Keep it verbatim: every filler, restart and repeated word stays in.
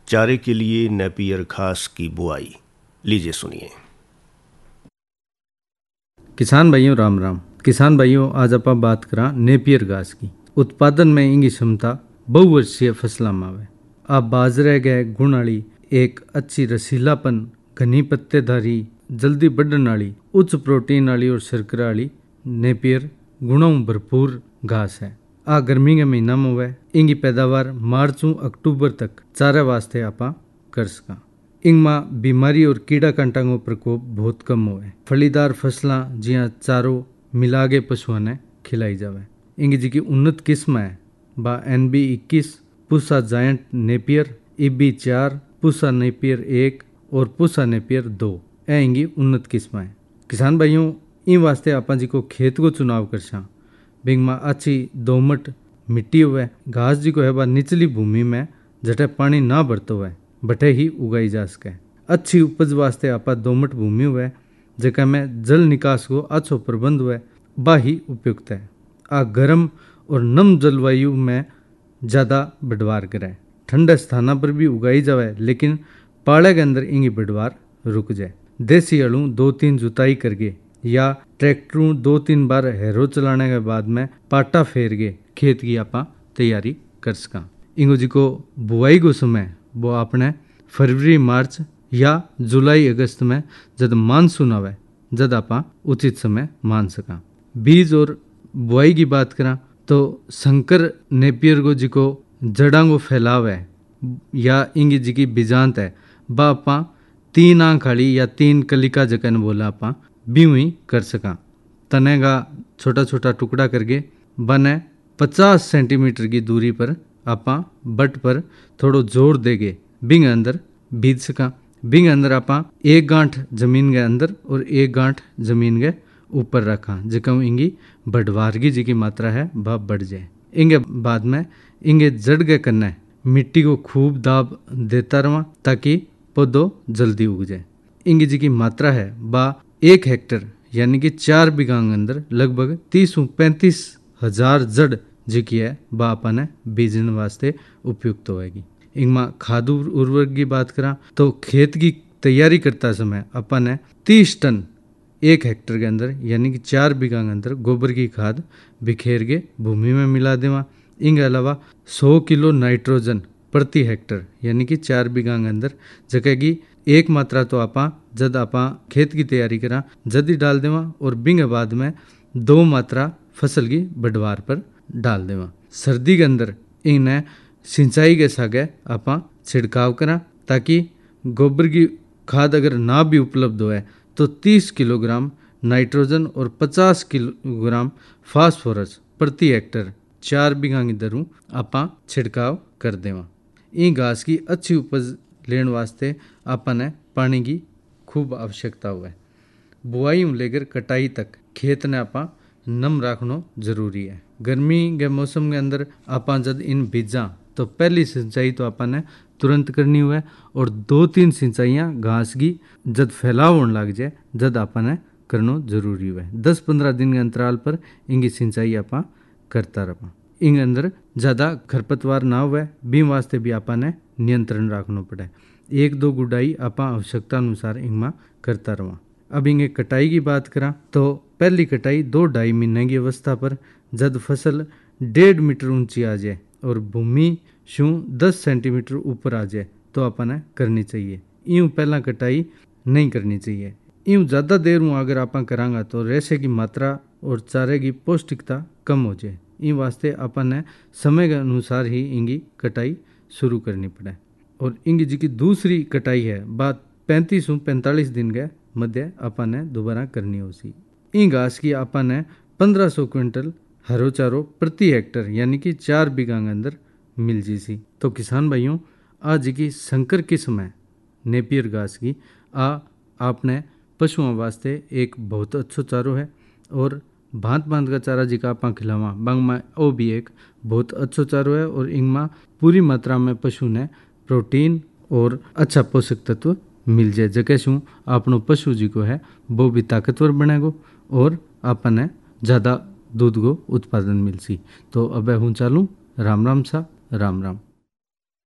चारे के लिए नेपियर घास की बुआई। लीजिए सुनिए। किसान भाइयों राम राम। किसान भाइयों, आज आप बात करा नेपियर घास की। उत्पादन में इंगी क्षमता बहुवर्षीय फसलों में आवे। आप बाजरे गए गुण वाली एक अच्छी रसीलापन, घनी पत्तेदारी, जल्दी बढ़ने वाली, उच्च प्रोटीन वाली और शर्करा वाली नेपियर गुणों भरपूर घास है। आ गर्मी के महीना में हुए इंगी पैदावार मार्च अक्टूबर तक चारे वास्ते आपा कर सका। इनमें बीमारी और कीड़ा कांटा का प्रकोप बहुत कम हुए। फलीदार फसलां जिया चारो मिला के पशुओं ने खिलाई जावे। इंगी जी की उन्नत किस्म है बा एन बी इक्कीस, पूसा जायंट नेपियर, ईबी चार, पूसा नेपियर एक और पूसा नेपियर दो। ए इंगी उन्नत किस्म है। किसान भाइयों, इन वास्ते आपा जी को खेत को चुनाव कर बिंग में अच्छी दोमट मिट्टी हुए। घास जी को है बा निचली भूमि में जटे पानी ना भरतो हुए बटे ही उगाई जा सके। अच्छी उपज वास्ते आपा दोमट भूमि हुए जगह में जल निकास को अच्छो प्रबंध हुए बा ही उपयुक्त है। आ गर्म और नम जलवायु में ज़्यादा बढ़वार करे। ठंडे स्थानों पर भी उगाई जावे, लेकिन पाले के अंदर इंगी बढ़वार रुक जाए। देसी हलू दो तीन जुताई करके या ट्रैक्टरों दो तीन बार हैरो चलाने के बाद में पाटा फेर के खेत की आपा तैयारी कर सका। इंगो जी को बुआई को समय वो अपने फरवरी मार्च या जुलाई अगस्त में जब मानसून आवे जब आपा उचित समय मान सका। बीज और बुआई की बात करा तो संकर नेपियर को जी को जड़ां को फैलाव है या इंगी जी की बीजांत है बा आपा तीन आंख खाली या तीन कलिका जकन बोला आपा बीव ही कर सका। तने का छोटा छोटा टुकड़ा करके बने पचास सेंटीमीटर की दूरी पर आपा बट पर थोड़ो जोर देगे बिंग अंदर बीज सका। बिंग अंदर आपा एक गांठ जमीन के अंदर और एक गांठ जमीन के ऊपर रखा जिका इंगी बढ़वारगी जी की मात्रा है वह बढ़ जाए। इंगे बाद में इंगे जड़ के कन्ने मिट्टी को खूब दाब देता रहा ताकि पौधो जल्दी उग जाए। इंगी जी की मात्रा है बा एक हेक्टर यानी कि चार बीघा के अंदर लगभग तीस पैंतीस हजार जड़ जी की है बा अपने बीजन वास्ते उपयुक्त होएगी। इनमें खाद उर्वरक की बात करा तो खेत की तैयारी करता समय अपन ने तीस टन एक हेक्टर के अंदर यानी कि चार बीघा के अंदर गोबर की खाद बिखेर के भूमि में मिला देवा। इनके अलावा सौ किलो नाइट्रोजन प्रति हेक्टर यानी कि चार बीघा के अंदर जगह की एक मात्रा तो आपा जद आपा खेत की तैयारी करा जद ही डाल देवा और बिंग बाद में दो मात्रा फसल की बढ़वार पर डाल देवा। सर्दी के अंदर इन्हें सिंचाई के सागे आपा छिड़काव करा ताकि गोबर की खाद अगर ना भी उपलब्ध हो तो तीस किलोग्राम नाइट्रोजन और पचास किलोग्राम फास्फोरस प्रति हेक्टर चार बीघा की दरों आपा छिड़काव कर देवा। इन घास की अच्छी उपज लेने वास्ते आपने पानी की खूब आवश्यकता हुआ है। बुआई लेकर कटाई तक खेत ने आपा नम रखना जरूरी है। गर्मी के मौसम के अंदर आपा जब इन बीजा तो पहली सिंचाई तो आपने तुरंत करनी हुआ और दो तीन सिंचाइयाँ घास की जब फैलाव होने लग जाए जब आपने करना जरूरी हुआ। दस पंद्रह दिन के अंतराल पर इनकी सिंचाई आपा करता रहा। इन अंदर ज़्यादा खरपतवार ना हुआ बी वास्ते भी आपने नियंत्रण रखना पड़े। एक दो गुडाई आपा आवश्यकता अनुसार इनमें करता रहा। अब इनके कटाई की बात करा तो पहली कटाई दो ढाई महीने की अवस्था पर जब फसल डेढ़ मीटर ऊंची आ जाए और भूमि शू दस सेंटीमीटर ऊपर आ जाए तो आपने करनी चाहिए। यूँ पहला कटाई नहीं करनी चाहिए। यूँ ज़्यादा देर में अगर आप करांगा तो रेशे की मात्रा और चारे की पौष्टिकता कम हो जाए। इन वास्ते अपन ने समय के अनुसार ही इनकी कटाई शुरू करनी पड़े। और इंगी जी की दूसरी कटाई है बात पैंतीस पैंतालीस दिन के मध्य अपन ने दोबारा करनी हो सी। इन घास की अपन ने पंद्रह सौ क्विंटल हरो चारो प्रति हेक्टर यानी कि चार बीघा के अंदर मिल जी सी। तो किसान भाइयों, आज की संकर किस्म है नेपियर घास की आ आपने पशुओं वास्ते एक बहुत अच्छो चारो है और भांत भांत का चारा जी का आप खिलावा बंग में वो भी एक बहुत अच्छो चारो है और इनमें पूरी मात्रा में पशु ने प्रोटीन और अच्छा पोषक तत्व मिल जाए जगह शू आपनो पशु जी को है वो भी ताकतवर बनेगो और आपने ज़्यादा दूध को उत्पादन मिल सी। तो अब हूँ चालू। राम राम सा राम राम।